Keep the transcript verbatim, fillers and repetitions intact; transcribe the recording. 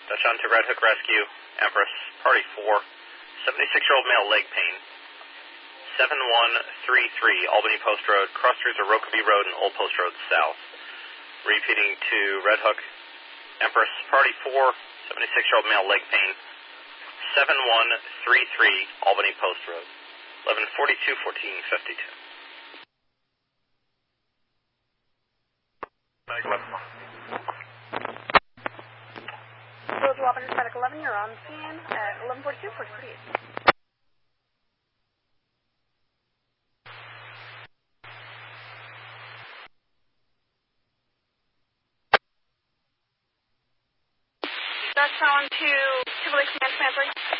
Touch on to Red Hook Rescue, Empress, Party four, seventy-six-year-old male, leg pain. seven one three three, Albany Post Road, cross streets of Rokeby Road and Old Post Road South. Repeating to Red Hook, Empress, Party four, seventy-six-year-old male, leg pain. seven one three three, Albany Post Road, eleven forty-two, fourteen fifty-two. Village of Wabash, Medic eleven, you're on scene at eleven forty-two, fourteen forty-eight. That's on to Tivoli Command Command three.